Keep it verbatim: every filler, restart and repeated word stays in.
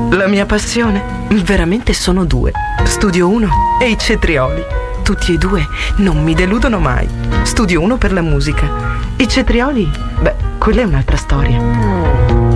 La mia passione veramente sono due: Studio uno e i cetrioli. Tutti e due non mi deludono mai. Studio uno per la musica. I cetrioli, beh, quella è un'altra storia.